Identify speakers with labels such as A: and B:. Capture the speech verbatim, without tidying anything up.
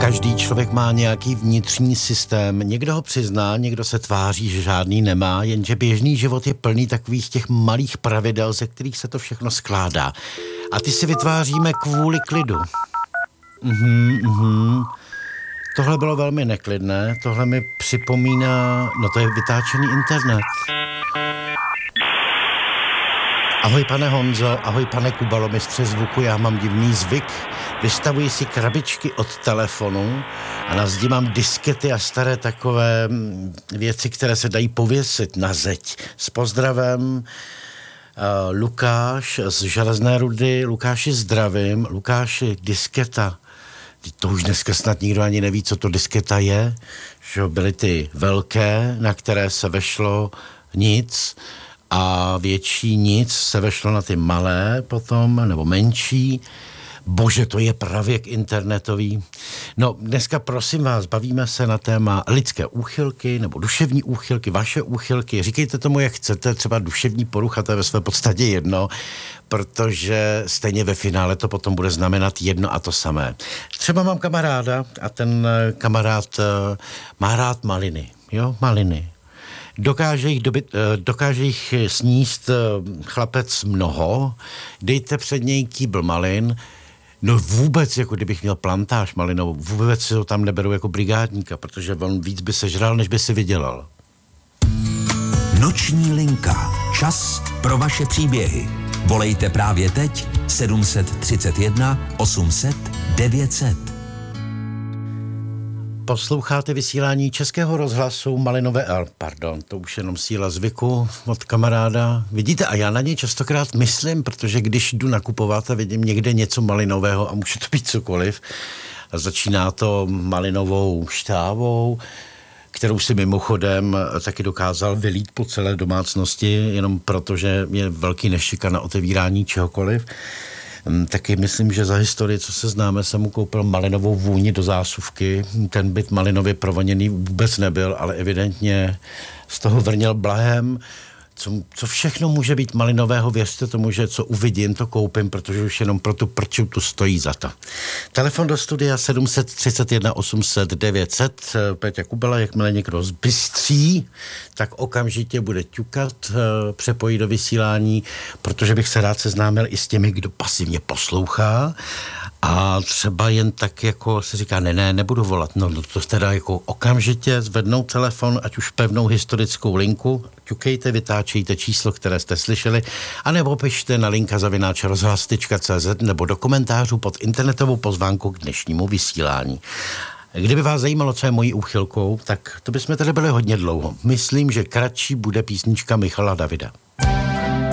A: Každý člověk má nějaký vnitřní systém. Někdo ho přizná, někdo se tváří, že žádný nemá, jenže běžný život je plný takových těch malých pravidel, ze kterých se to všechno skládá. A ty si vytváříme kvůli klidu. Mhm, mhm. Tohle bylo velmi neklidné, tohle mi připomíná, no to je vytáčený internet. Ahoj pane Honzo, ahoj pane Kubalo, mistře zvuku, já mám divný zvyk. Vystavuji si krabičky od telefonu a na zdi mám diskety a staré takové věci, které se dají pověsit na zeď. S pozdravem uh, Lukáš z Železné Rudy. Lukáši zdravím. Lukáši, disketa. To už dneska snad nikdo ani neví, co to disketa je. Že byly ty velké, na které se vešlo nic a větší nic se vešlo na ty malé potom, nebo menší. Bože, to je pravěk internetový. No, dneska prosím vás, bavíme se na téma lidské úchylky nebo duševní úchylky, vaše úchylky. Říkejte tomu, jak chcete, třeba duševní porucha, to je ve své podstatě jedno, protože stejně ve finále to potom bude znamenat jedno a to samé. Třeba mám kamaráda a ten kamarád má rád maliny, jo, maliny. Dokáže jich, dobyt, dokáže jich sníst chlapec mnoho, dejte před něj kýbl malin. No vůbec, jako kdybych měl plantáž malinovou, vůbec si ho tam neberu jako brigádníka, protože on víc by sežral, než by si vydělal.
B: Noční linka. Čas pro vaše příběhy. Volejte právě teď sedm set třicet jedna osm set devět set.
A: Posloucháte vysílání Českého rozhlasu Malinové, pardon, to už jenom síla zvyku od kamaráda. Vidíte, a já na něj častokrát myslím, protože když jdu nakupovat a vidím někde něco malinového a může to být cokoliv, a začíná to malinovou štávou, kterou si mimochodem taky dokázal vylít po celé domácnosti, jenom protože je velký nešika na otevírání čehokoliv. Taky myslím, že za historii, co se známe, jsem mu koupil malinovou vůni do zásuvky. Ten byt malinově provoněný vůbec nebyl, ale evidentně z toho vrněl blahem. Co, co všechno může být malinového, věřte tomu, že co uvidím, to koupím, protože už jenom pro tu prču tu stojí za to. Telefon do studia sedm set třicet jedna osm set devět set. Péťa Kubala, jakmile někdo zbystří, tak okamžitě bude ťukat, přepojí do vysílání, protože bych se rád seznámil i s těmi, kdo pasivně poslouchá. A třeba jen tak jako se říká, ne, ne, nebudu volat. No, no to teda jako okamžitě zvednout telefon, ať už pevnou historickou linku, ťukejte, vytáčejte číslo, které jste slyšeli, anebo pište na linka zavináč rozhlas tečka cé zet nebo do komentářů pod internetovou pozvánku k dnešnímu vysílání. Kdyby vás zajímalo, co je mojí úchylkou, tak to bychom tady byli hodně dlouho. Myslím, že kratší bude písnička Michala Davida.